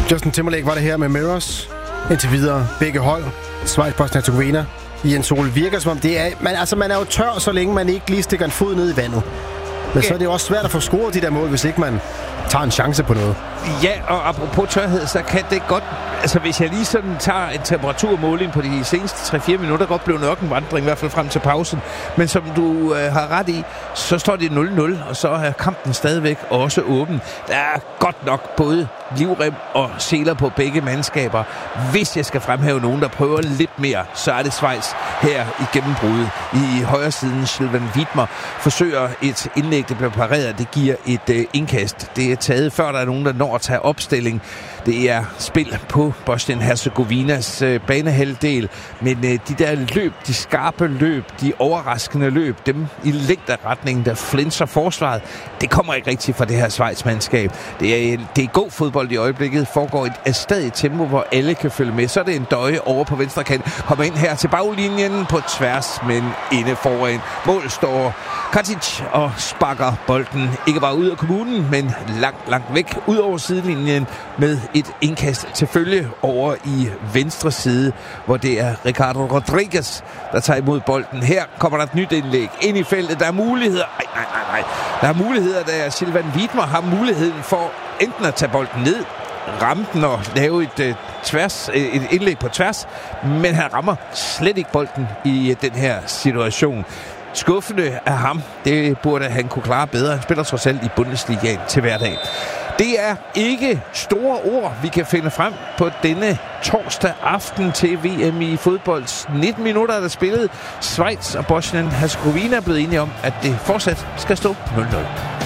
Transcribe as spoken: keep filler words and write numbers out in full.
Justin Timberlake var det her med Mirrors. Indtil videre begge hold. Schweiz, Bosnien-Hercegovina. Jens Ole virker som om det er... Man, altså, man er jo tør, så længe man ikke lige stikker en fod ned i vandet. Men okay. Så er det jo også svært at få scoret de der mål, hvis ikke man tager en chance på noget. Ja, og apropos tørhed, så kan det godt... Altså, hvis jeg lige sådan tager en temperaturmåling på de seneste tre fire minutter, godt blev nok en vandring, i hvert fald frem til pausen. Men som du øh, har ret i, så står det nul nul, og så er kampen stadigvæk også åben. Der er godt nok både livrem og seler på begge mandskaber. Hvis jeg skal fremhæve nogen, der prøver lidt mere, så er det Schweiz her i gennembruddet. I højre siden, Sylvain Wiedmer forsøger et indlæg, det bliver pareret. Det giver et øh, indkast. Det er taget før der er nogen, der når at tage opstilling. Det er spil på Bosnien-Hercegovinas øh, banehalvdel. Men øh, de der løb, de skarpe løb, de overraskende løb, dem i længderetningen, der flinser forsvaret, det kommer ikke rigtigt fra det her Schweiz-mandskab. Det er, det er god fodbold i øjeblikket. Foregår et stadig tempo, hvor alle kan følge med. Så er det en døje over på venstre kant. Kommer ind her til baglinjen på tværs, men inde foran. Mål står Katic og sparker bolden ikke bare ud af kommunen, men langt, langt væk ud over sidelinjen med et indkast til følge over i venstre side, hvor det er Ricardo Rodriguez, der tager imod bolden. Her kommer der et nyt indlæg ind i feltet. Der er muligheder. Nej, nej, nej, nej. Der er muligheder, der Sylvain Wiedmer har muligheden for enten at tage bolden ned, ramme den og lave et, et, tværs, et indlæg på tværs, men han rammer slet ikke bolden i den her situation. Skuffende af ham. Det burde han kunne klare bedre. Han spiller trods alt i Bundesligaen til hverdag. Det er ikke store ord, vi kan finde frem på denne torsdag aften til V M i fodbold. nitten minutter er der spillet. Schweiz og Bosnien-Hercegovina er blevet enige om, at det fortsat skal stå nul nul.